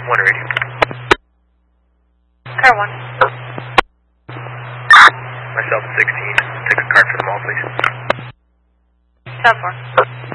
One radio. Car 1. Myself 16. Take a card for the mall, please. South 4.